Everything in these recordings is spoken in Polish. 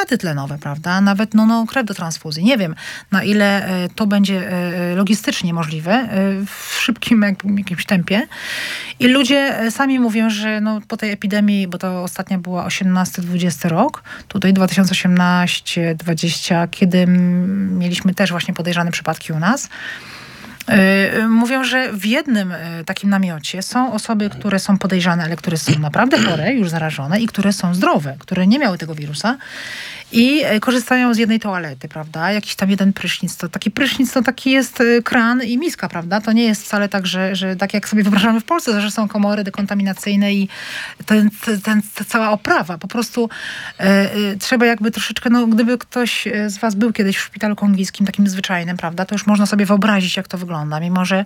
aparaty tlenowe, prawda? Nawet krew do transfuzji. Nie wiem, na ile to będzie logistycznie możliwe w szybkim jakimś tempie. I ludzie sami mówią, że po tej epidemii, bo to ostatnia była 18-20 rok, tutaj 2018-20, kiedy mieliśmy też właśnie podejrzane przypadki u nas, mówią, że w jednym takim namiocie są osoby, które są podejrzane, ale które są naprawdę chore, już zarażone i które są zdrowe, które nie miały tego wirusa i korzystają z jednej toalety, prawda? Jakiś tam jeden prysznic. To taki jest kran i miska, prawda? To nie jest wcale tak, że tak jak sobie wyobrażamy w Polsce, że są komory dekontaminacyjne i ta cała oprawa. Po prostu trzeba jakby troszeczkę, gdyby ktoś z was był kiedyś w szpitalu kongijskim, takim zwyczajnym, prawda? To już można sobie wyobrazić, jak to wygląda.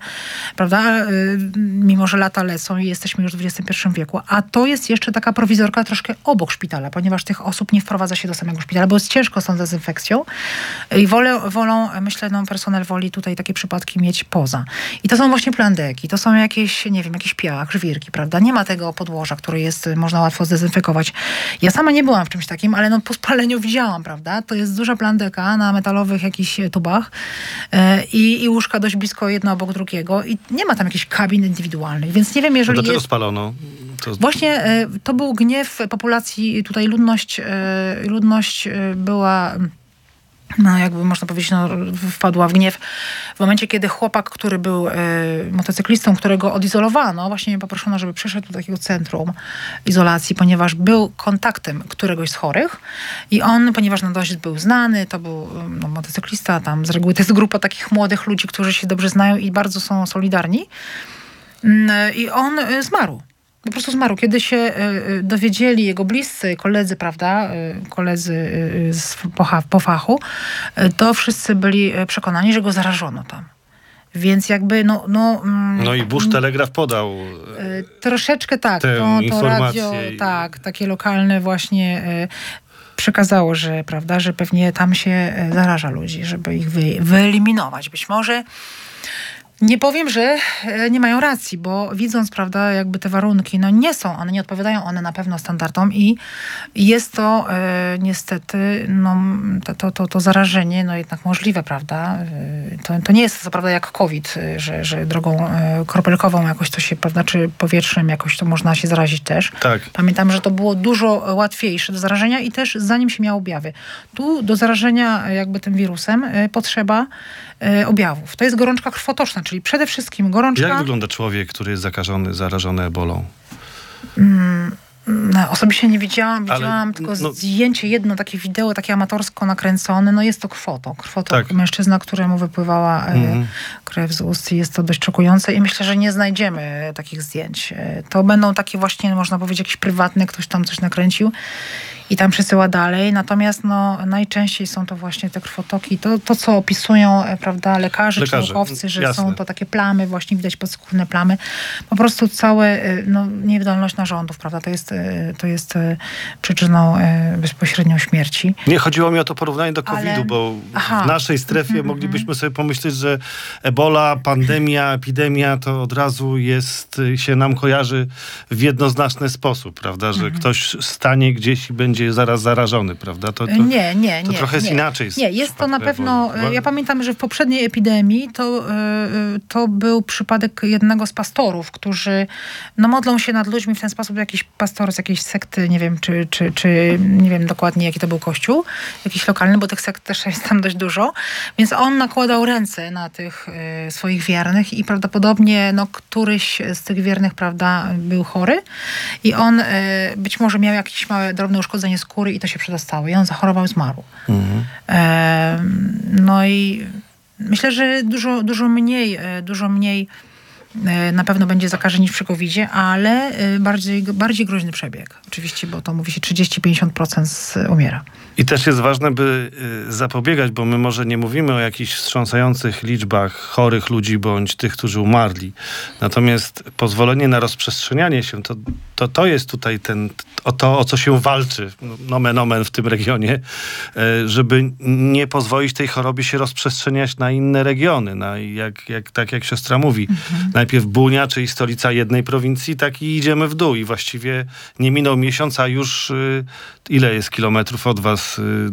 Mimo że lata lecą i jesteśmy już w XXI wieku. A to jest jeszcze taka prowizorka troszkę obok szpitala, ponieważ tych osób nie wprowadza się do samego szpitala, bo jest ciężko z tą dezynfekcją i wolą, myślę, personel woli tutaj takie przypadki mieć poza. I to są właśnie plandeki, to są jakieś, nie wiem, jakiś piach, żwirki, prawda? Nie ma tego podłoża, które można łatwo zdezynfekować. Ja sama nie byłam w czymś takim, ale po spaleniu widziałam, prawda? To jest duża plandeka na metalowych jakichś tubach i łóżka dość blisko jedno obok drugiego i nie ma tam jakichś kabin indywidualnych, więc nie wiem, jeżeli Dlaczego spalono? Właśnie to był gniew populacji, tutaj ludność była, jakby można powiedzieć, wpadła w gniew w momencie, kiedy chłopak, który był motocyklistą, którego odizolowano, właśnie poproszono, żeby przyszedł do takiego centrum izolacji, ponieważ był kontaktem któregoś z chorych i on, ponieważ dość był znany, to był motocyklista, tam z reguły to jest grupa takich młodych ludzi, którzy się dobrze znają i bardzo są solidarni i on zmarł. Po prostu zmarł. Kiedy się dowiedzieli jego bliscy, koledzy, prawda, po fachu, to wszyscy byli przekonani, że go zarażono tam. Więc jakby i Bush Telegraf podał troszeczkę tak. tę To radio, tak, takie lokalne właśnie przekazało, że, prawda, że pewnie tam się zaraża ludzi, żeby ich wyeliminować. Być może nie powiem, że nie mają racji, bo widząc, prawda, jakby te warunki, nie odpowiadają one na pewno standardom i jest to niestety, to zarażenie, jednak możliwe, prawda. To nie jest co prawda jak COVID, że drogą kropelkową jakoś to się, prawda, czy powietrzem jakoś to można się zarazić też. Tak. Pamiętam, że to było dużo łatwiejsze do zarażenia i też zanim się miało objawy. Tu do zarażenia jakby tym wirusem potrzeba objawów. To jest gorączka krwotoczna, czyli przede wszystkim gorączka... Jak wygląda człowiek, który jest zarażony ebolą? Osobiście nie widziałam tylko zdjęcie, jedno takie wideo, takie amatorsko nakręcone. Jest to krwotok. Tak. Mężczyzna, któremu wypływała krew z ust i jest to dość szokujące i myślę, że nie znajdziemy takich zdjęć. To będą takie właśnie, można powiedzieć, jakieś prywatne, ktoś tam coś nakręcił i tam przesyła dalej. Natomiast najczęściej są to właśnie te krwotoki. To co opisują, prawda, lekarze czy naukowcy, że jasne. są to takie plamy, właśnie widać podskórne plamy. Po prostu całe niewydolność narządów, prawda, to jest przyczyną bezpośrednią śmierci. Nie, chodziło mi o to porównanie do COVID-u, bo w naszej strefie moglibyśmy sobie pomyśleć, że ebola, pandemia, epidemia to od razu się nam kojarzy w jednoznaczny sposób, prawda, że ktoś stanie gdzieś i będzie zaraz zarażony, prawda? To trochę jest inaczej. Nie, jest to na pewno... Ja pamiętam, że w poprzedniej epidemii to był przypadek jednego z pastorów, którzy modlą się nad ludźmi w ten sposób, jakiś pastor z jakiejś sekty, nie wiem, czy nie wiem dokładnie, jaki to był kościół, jakiś lokalny, bo tych sekt też jest tam dość dużo, więc on nakładał ręce na tych swoich wiernych i prawdopodobnie któryś z tych wiernych, prawda, był chory i on być może miał jakieś małe, drobne uszkodzenie skóry i to się przedostało. I on zachorował, zmarł. I myślę, że dużo mniej na pewno będzie zakażeń niż przy COVID-zie, ale bardziej groźny przebieg. Oczywiście, bo to mówi się 30-50% umiera. I też jest ważne, by zapobiegać, bo my może nie mówimy o jakichś wstrząsających liczbach chorych ludzi bądź tych, którzy umarli. Natomiast pozwolenie na rozprzestrzenianie się, to jest tutaj o co się walczy, nomen omen w tym regionie, żeby nie pozwolić tej chorobie się rozprzestrzeniać na inne regiony. Tak jak siostra mówi, najpierw Bunia, czyli stolica jednej prowincji, tak i idziemy w dół. I właściwie nie minął miesiąc, a już ile jest kilometrów od was